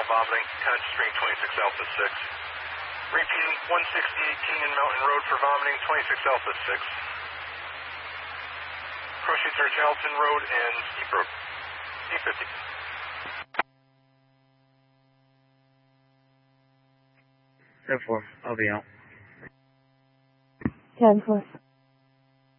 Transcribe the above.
vomiting, conscious ring 26 Alpha 6. Repeating 16018 in Mountain Road for vomiting, 26 Alpha 6. Approaching Church Alton Road and Steep Road. D50. 10-4, I'll be out. 10-4.